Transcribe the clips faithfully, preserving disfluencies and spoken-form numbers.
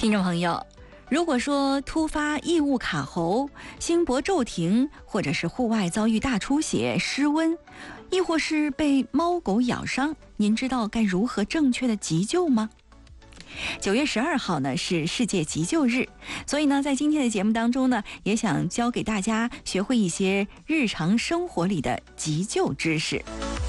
听众朋友，如果说突发异物卡喉、心搏骤停，或者是户外遭遇大出血、失温，亦或是被猫狗咬伤，您知道该如何正确的急救吗？九月十二号呢是世界急救日，所以呢，在今天的节目当中呢，也想教给大家学会一些日常生活里的急救知识。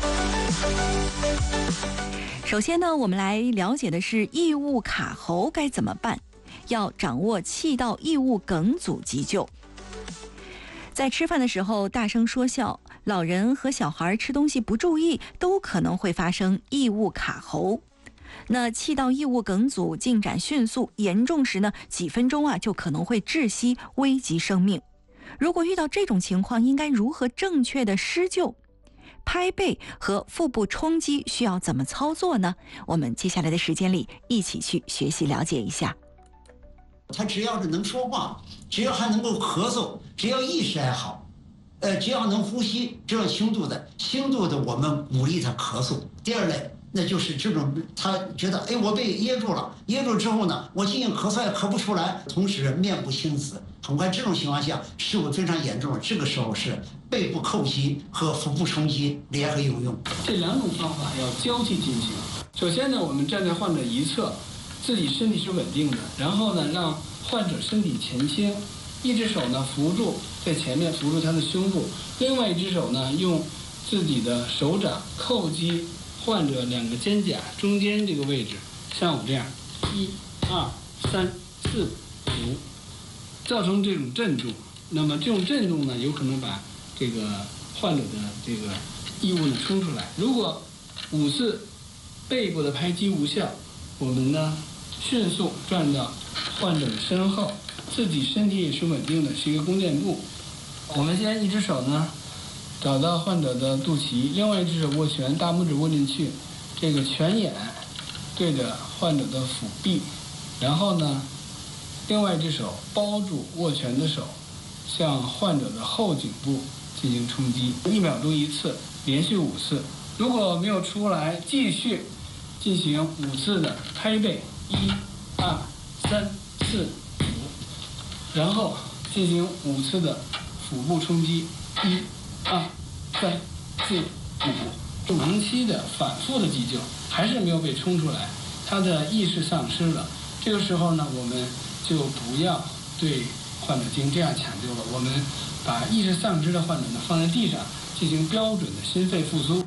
首先呢，我们来了解的是异物卡喉该怎么办，要掌握气道异物梗阻急救。在吃饭的时候大声说笑，老人和小孩吃东西不注意，都可能会发生异物卡喉。那气道异物梗阻进展迅速，严重时呢，几分钟啊就可能会窒息，危及生命。如果遇到这种情况，应该如何正确的施救？拍背和腹部冲击需要怎么操作呢？我们接下来的时间里一起去学习了解一下。 他只要是能说话，只要还能够咳嗽，只要意识还好，呃，只要能呼吸，这种轻度的、轻度的，我们鼓励他咳嗽。第二类，那就是这种他觉得，哎，我被噎住了，噎住之后呢，我进行咳嗽也咳不出来，同时面部青紫，很快这种情况下事故非常严重，这个时候是背部叩击和腹部冲击联合有用。 这两种方法要交替进行。首先呢，我们站在患者一侧，自己身体是稳定的，然后呢，让患者身体前倾，一只手呢扶住在前面，扶住他的胸部，另外一只手呢用自己的手掌叩击患者两个肩胛中间这个位置，像我这样，一、二、三、四、五，造成这种震动。那么这种震动呢，有可能把这个患者的这个异物呢冲出来。如果五次背部的拍击无效，我们呢迅速转到患者的身后，自己身体也是稳定的，是一个弓箭步。我们先一只手呢找到患者的肚脐，另外一只手握拳，大拇指握进去，这个拳眼对着患者的腹壁，然后呢，另外一只手包住握拳的手，向患者的后颈部进行冲击，一秒钟一次，连续五次。如果没有出来，继续进行五次的拍背，一、二、三、四、五，然后进行五次的腹部冲击，一、二、三、四、五，长期的反复的急救，还是没有被冲出来，他的意识丧失了。这个时候呢，我们就不要对患者进行这样抢救了，我们把意识丧失的患者呢放在地上，进行标准的心肺复苏。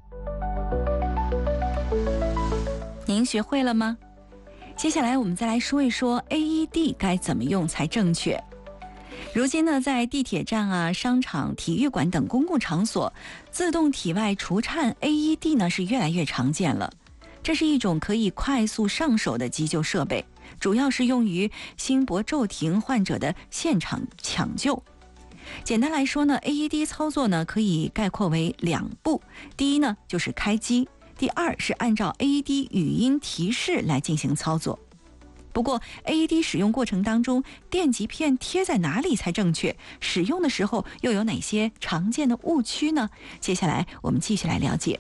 您学会了吗？接下来我们再来说一说 A E D 该怎么用才正确。如今呢，在地铁站啊、商场、体育馆等公共场所，自动体外除颤 A E D 呢是越来越常见了。这是一种可以快速上手的急救设备，主要是用于心搏骤停患者的现场抢救。简单来说呢 ，A E D 操作呢可以概括为两步，第一呢就是开机，第二是按照 A E D 语音提示来进行操作。不过 A E D 使用过程当中，电极片贴在哪里才正确？使用的时候又有哪些常见的误区呢？接下来我们继续来了解。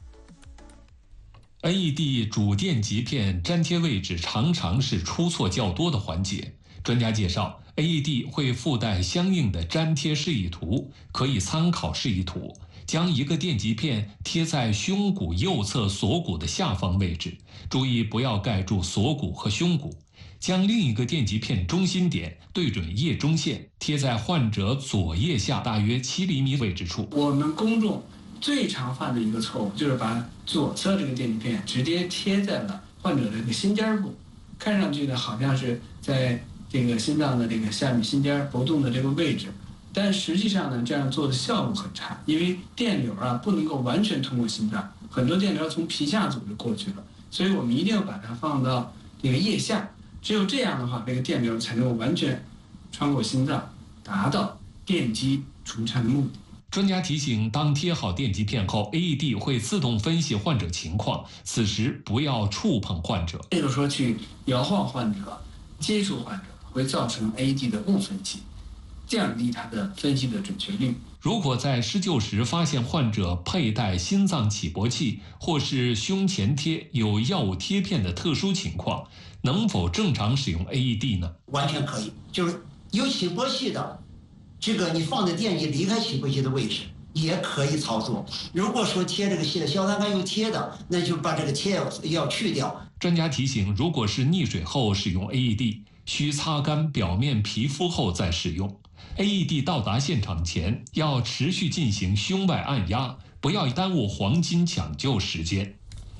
A E D 主电极片粘贴位置常常是出错较多的环节。专家介绍 ，A E D 会附带相应的粘贴示意图，可以参考示意图。将一个电极片贴在胸骨右侧锁骨的下方位置，注意不要盖住锁骨和胸骨。将另一个电极片中心点对准腋中线，贴在患者左腋下大约七厘米位置处。 我们公众最常犯的一个错误就是把左侧这个电极片直接贴在了患者的这个心尖部，看上去呢好像是在这个心脏的这个下面心尖搏动的这个位置。但实际上呢，这样做的效果很差，因为电流啊不能够完全通过心脏，很多电流从皮下组织过去了，所以我们一定要把它放到这个腋下，只有这样的话，这个电流才能够完全穿过心脏，达到电击除颤的目的。 专家提醒，当贴好电极片后 ，A E D 会自动分析患者情况，此时不要触碰患者。 也就是说，去摇晃患者、接触患者，会造成 A E D 的误分析。降低它的分析的准确率。 如果在施救时发现患者佩戴心脏起搏器或是胸前贴有药物贴片的特殊情况，能否正常使用 A E D 呢？ 完全可以，就是有起搏器的，这个你放的电极离开起搏器的位置也可以操作。如果说贴这个血硝酸酐有贴的，那就把这个贴要去掉。 专家提醒，如果是溺水后使用 A E D， 需擦干表面皮肤后再使用。A E D 到达现场前，要持续进行胸外按压，不要耽误黄金抢救时间。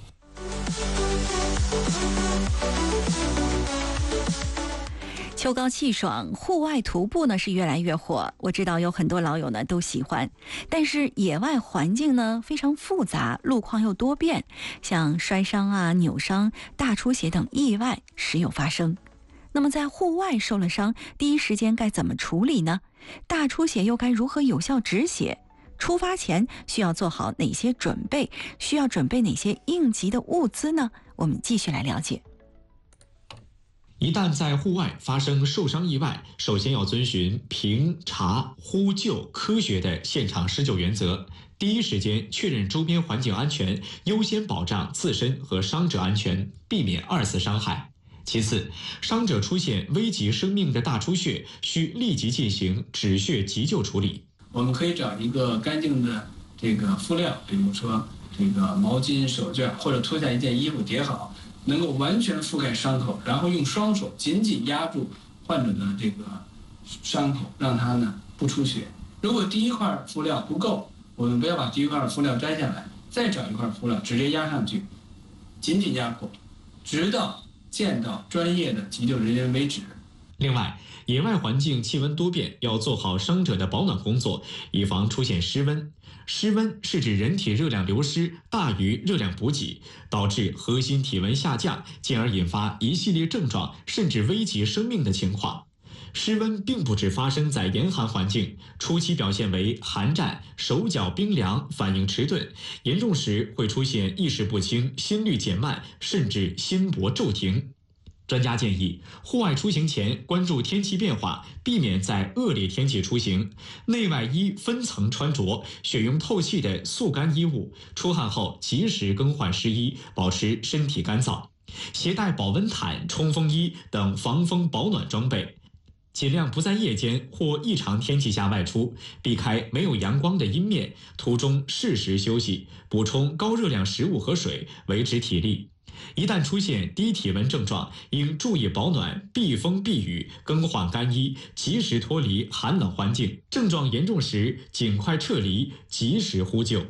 秋高气爽，户外徒步呢是越来越火。我知道有很多老友呢都喜欢，但是野外环境呢非常复杂，路况又多变，像摔伤啊、扭伤、大出血等意外时有发生。那么在户外受了伤，第一时间该怎么处理呢？大出血又该如何有效止血？出发前需要做好哪些准备？需要准备哪些应急的物资呢？我们继续来了解。 一旦在户外发生受伤意外，首先要遵循评查呼救科学的现场施救原则，第一时间确认周边环境安全，优先保障自身和伤者安全，避免二次伤害。其次，伤者出现危及生命的大出血，需立即进行止血急救处理。 我们可以找一个干净的这个敷料，比如说这个毛巾、手绢，或者脱下一件衣服叠好，能够完全覆盖伤口，然后用双手紧紧压住患者的这个伤口，让它呢不出血。如果第一块敷料不够，我们不要把第一块敷料摘下来，再找一块敷料直接压上去，紧紧压迫，直到见到专业的急救人员为止。 另外，野外环境气温多变，要做好伤者的保暖工作，以防出现失温。失温是指人体热量流失大于热量补给，导致核心体温下降，进而引发一系列症状，甚至危及生命的情况。失温并不只发生在严寒环境，初期表现为寒战、手脚冰凉、反应迟钝，严重时会出现意识不清、心率减慢，甚至心搏骤停。专家建议，户外出行前关注天气变化，避免在恶劣天气出行。内外衣分层穿着，选用透气的速干衣物。出汗后及时更换湿衣，保持身体干燥。携带保温毯、冲锋衣等防风保暖装备。尽量不在夜间或异常天气下外出，避开没有阳光的阴面，途中适时休息，补充高热量食物和水，维持体力。一旦出现低体温症状，应注意保暖、避风避雨、更换干衣，及时脱离寒冷环境。症状严重时，尽快撤离，及时呼救。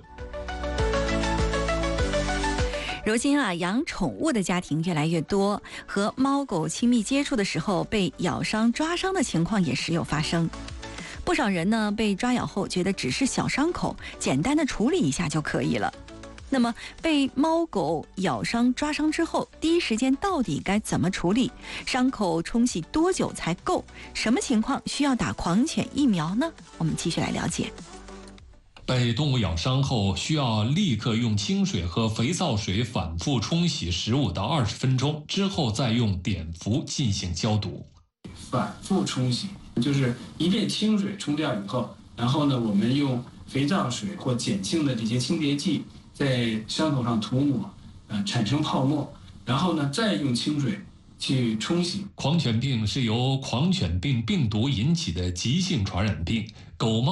如今啊，养宠物的家庭越来越多，和猫狗亲密接触的时候被咬伤、抓伤的情况也时有发生。不少人呢被抓咬后觉得只是小伤口，简单的处理一下就可以了。那么被猫狗咬伤、抓伤之后，第一时间到底该怎么处理？伤口冲洗多久才够？什么情况需要打狂犬疫苗呢？我们继续来了解。 被动物咬伤后，需要立刻用清水和肥皂水反复冲洗十五到二十分钟，之后再用碘伏进行消毒。 反复冲洗就是一遍清水冲掉以后，然后呢，我们用肥皂水或碱性的这些清洁剂在伤口上涂抹，呃，产生泡沫，然后呢，再用清水去冲洗。 狂犬病是由狂犬病病毒引起的急性传染病，狗猫